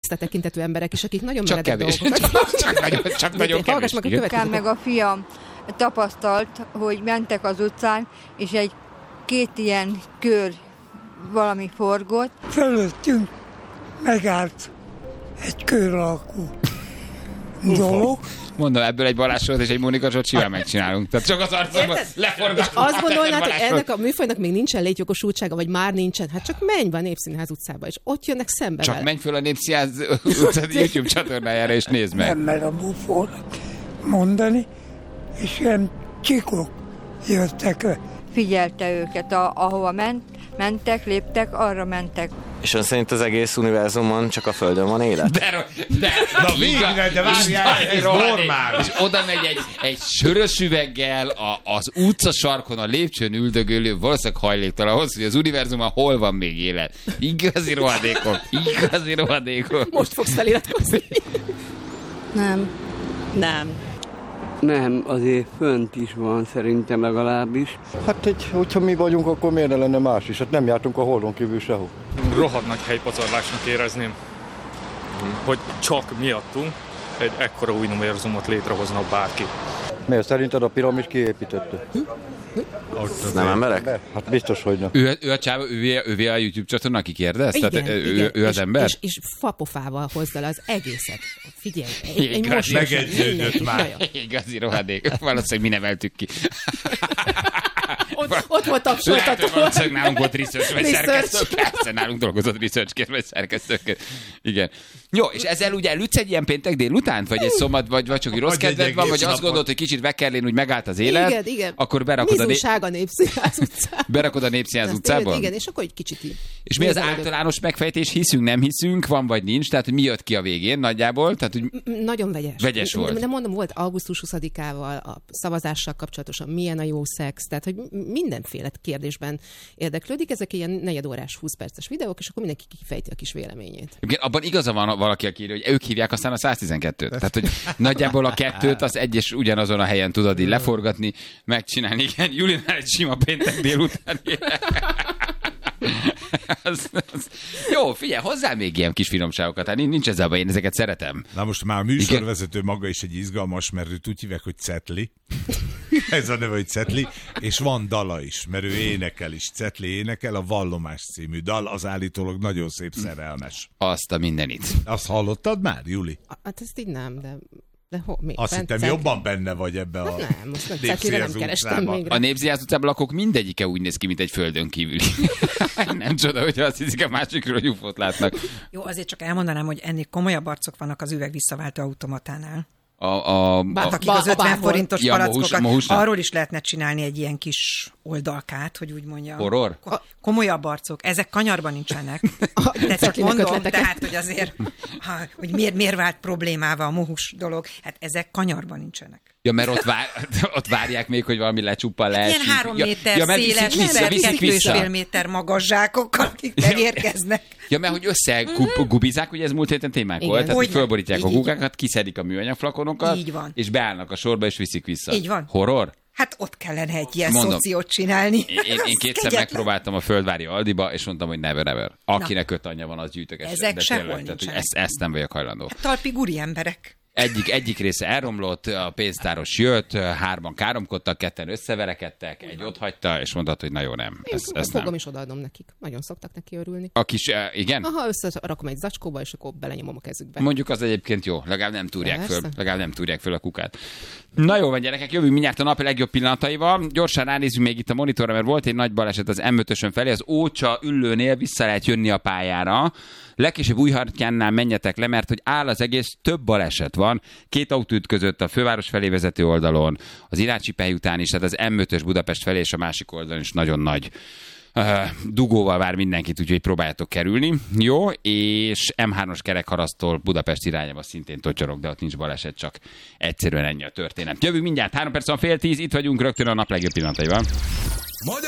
tiszta tekintetű emberek is, akik nagyon meredek dolgokat. Csak nagyon kevés. Meg a fiam tapasztalt, hogy mentek az utcán, és két ilyen kör valami forgott. Fölöttünk megállt egy kör alakú dolog. Mondom, ebből egy Balázs Zsolt és egy Mónika Zsolt simán megcsinálunk. Tehát csak az arcomban leforgatunk. Azt gondolnád, hogy ennek a műfajnak még nincsen létjogosultsága, vagy már nincsen? Hát csak menj be a Népszínház utcába, és ott jönnek szembe csak vele. menj föl a Népszínház utcán YouTube csatornájára, és nézd meg. Nem mer a bufónak mondani, és ilyen csikok jöttek le. Figyelte őket, ahova mentek, léptek, arra mentek. És ön szerint az egész univerzumon csak a Földön van élet? De na végre, de várjál, ez normál. És oda megy egy sörös üveggel az utca sarkon, a lépcsőn üldögölő, valószínűleg hajléktalan ahhoz, hogy az univerzumon hol van még élet. Igazi rohadékok. Most fogsz feliratkozni. Nem, azért fönt is van, szerintem legalábbis. Hát hogyha mi vagyunk, akkor miért ne lenne más is? Hát nem jártunk a Holdon kívül sehol. Rohadt nagy helypazarlásnak érezném, hogy csak miattunk egy ekkora új univerzumot létrehozna bárki. Miért szerinted a piramis kiépítette? Nem emberek? Hát biztos, hogy nem. Ő a csáva, ővé a YouTube csatorna, aki kérdez? Igen, Tehát igen. ő az ember? És fapofával hozza le az egészet. Figyelj, megegyődött már. Igazi rohadék. Valószínűleg mi neveltük ki. Ott volt tapsoltató. Valószínűleg nálunk volt research, vagy szerkesztő. Persze, nálunk dolgozott researchként, vagy szerkesztőként. Igen. Jó, és ezzel ugye elütsz egy ilyen péntek délután? Vagy egy szombat, vagy csak egy rossz kedved van, vagy azt gondolod, hogy kicsit Vekkerlén úgy megállt az élet? Igen. Akkor berakod a Népszínház utcába. Berakod a Népszínház utcába? Igen, és akkor egy kicsit így. És mi az általános megfejtés? Hiszünk, nem hiszünk, van vagy nincs? Tehát, hogy mi jött ki a végén nagyjából? Tehát, hogy nagyon vegyes. Vegyes volt. De mondom, volt augusztus 20-ával a szavazással kapcsolatosan milyen a jó szex, tehát, hogy mindenféle kérdésben érdeklődik. Ezek ilyen negyedórás, 20 perces videók, és akkor mindenki kifejti a kis véleményét. Igen, abban igaza van valaki, aki írja, hogy ők hívják aztán a 112-t. Tehát, hogy nagyjából a kettőt az egy és ugyanazon a helyen tudod így leforgatni, megcsinálni. Igen, Julinál egy sima péntek délután. Jó, figyelj, hozzá még ilyen kis finomságokat. Hát nincs ezzel baj, én ezeket szeretem. Na most már a műsorvezető maga is egy izgalmas, mert őt úgy hívják, hogy Cetli. Ez a neve, hogy Cetli. És van dala is, mert ő énekel is. Cetli énekel, a Vallomás című dal, az állítólag nagyon szép szerelmes. Azt a mindenit. Azt hallottad már, Juli? Hát ezt így nem, de mi? Azt hittem, jobban benne vagy ebbe a nem, most nem kerestem még. A Népszínház utcában lakók mindegyike úgy néz ki, mint egy földön kívüli. Nem csoda, hogyha azt hiszik a másikról, hogy UFO-t látnak. Jó, azért csak elmondanám, hogy ennél komolyabb arcok vannak az üveg visszaváltó automatánál. Akik az 50 forintos palackokat, arról is lehetne csinálni egy ilyen kis oldalkát, hogy úgy mondjam. Horror? Komolyabb arcok. Ezek kanyarban nincsenek. De csak mondom, tehát, hogy azért, hogy miért vált problémává a mohus dolog, hát ezek kanyarban nincsenek. Ja, mert ott várják még, hogy valami lecsuppan leesik. Ilyen 3 méter széles, 2,5 méter magas zsákokkal, akik megérkeznek. Ja, mert hogy összegubizák, ugye ez múlt héten témánk volt, tehát hogy fölborítják a kukákat, kiszedik a műanyag flakonokat, és beállnak a sorba, és viszik vissza. Így van. Horror? Hát ott kellene egy ilyen szociót csinálni. Én kétszer megpróbáltam a Földvári Aldiba, és mondtam, hogy never. Akinek 5 anyja van, az gyűjtögesse. Ezek sehol nincsenek. Ezt nem vagyok hajlandó. Hát talpig úri emberek. Egyik része elromlott, a pénztáros jött, 3-an káromkodtak, 2-en összeverekedtek, egy ott hagyta, és mondta, hogy na jó, nem. Ezt fogom is odaadom nekik. Nagyon szoktak neki örülni. A kis, igen? Aha, összerakom egy zacskóba, és akkor belenyomom a kezükbe. Mondjuk az egyébként jó, legalább nem túrják föl a kukát. Na jó van, gyerekek, jövünk mindjárt a nap legjobb pillanataival. Gyorsan ránézzük még itt a monitorra, mert volt egy nagy baleset az M5-ösön felé, az Ócsa Üllőnél vissza lehet jönni a pályára. Legkésőbb Újhartyánnál menjetek le, mert hogy áll az egész, több baleset van. 2 autó ütközött a főváros felé vezető oldalon, az Irácsi-Pely után is, tehát az M5-ös Budapest felé és a másik oldalon is nagyon nagy dugóval vár mindenkit, úgyhogy próbáljátok kerülni. Jó, és M3-os kerekharasztól Budapest irányába szintén totyorog, de ott nincs baleset, csak egyszerűen ennyi a történet. Jövünk mindjárt, 3 perc van fél 10, itt vagyunk rögtön a nap legjobb pillanataival.